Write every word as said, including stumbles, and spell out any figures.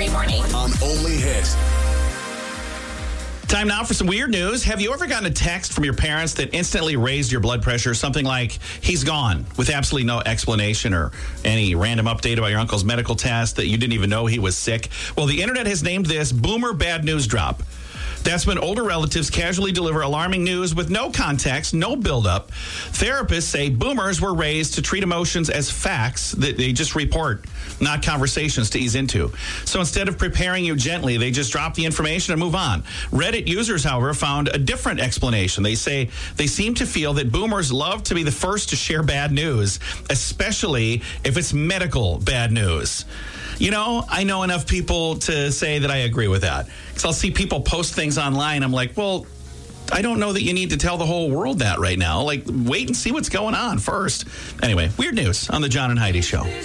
every morning. On Only Hit. Time now for some weird news. Have you ever gotten a text from your parents that instantly raised your blood pressure? Something like, he's gone, with absolutely no explanation or any random update about your uncle's medical test that you didn't even know he was sick? Well, the internet has named this Boomer Bad News Drop. That's when older relatives casually deliver alarming news with no context, no buildup. Therapists say boomers were raised to treat emotions as facts that they just report, not conversations to ease into. So instead of preparing you gently, they just drop the information and move on. Reddit users, however, found a different explanation. They say they seem to feel that boomers love to be the first to share bad news, especially if it's medical bad news. You know, I know enough people to say that I agree with that. Because I'll see people post things online. I'm like, well, I don't know that you need to tell the whole world that right now. Like, wait and see what's going on first. Anyway, weird news on the John and Heidi Show.